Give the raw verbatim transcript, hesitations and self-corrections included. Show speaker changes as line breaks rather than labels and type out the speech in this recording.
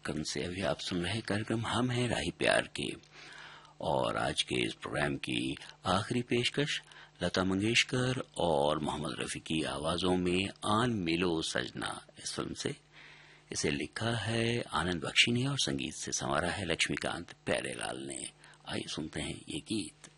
झारखंड से। अभी आप सुन रहे कार्यक्रम हम हैं राही प्यार के, और आज के इस प्रोग्राम की आखिरी पेशकश लता मंगेशकर और मोहम्मद रफी की आवाजों में आन मिलो सजना इस फिल्म से। इसे लिखा है आनंद बख्शी ने और संगीत से संवारा है लक्ष्मीकांत प्यारेलाल ने। आइए सुनते हैं ये गीत।